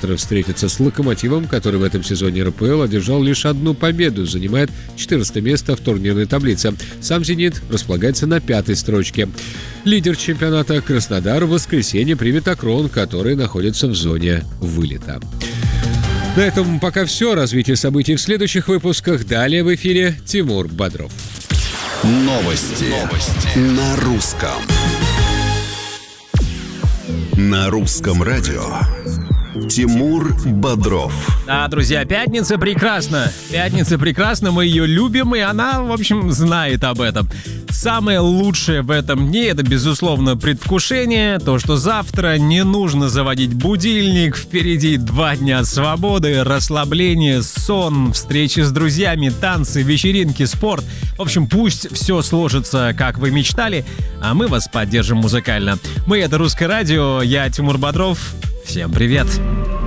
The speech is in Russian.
завтра встретится с «Локомотивом», который в этом сезоне РПЛ одержал лишь одну победу, занимает 14 место в турнирной таблице. Сам «Зенит» располагается на 5-й строчке. Лидер чемпионата Краснодар в воскресенье примет «Акрон», который находится в зоне вылета. На этом пока все. Развитие событий в следующих выпусках. Далее в эфире Тимур Бодров. Новости. На русском. На русском радио. Тимур Бодров. Да, друзья, пятница прекрасна. Пятница прекрасна, мы ее любим, и она, в общем, знает об этом. Самое лучшее в этом дне — это, безусловно, предвкушение, то, что завтра не нужно заводить будильник, впереди 2 дня свободы, расслабление, сон, встречи с друзьями, танцы, вечеринки, спорт. В общем, пусть все сложится, как вы мечтали, а мы вас поддержим музыкально. Мы — это «Русское радио», я Тимур Бодров. Всем привет!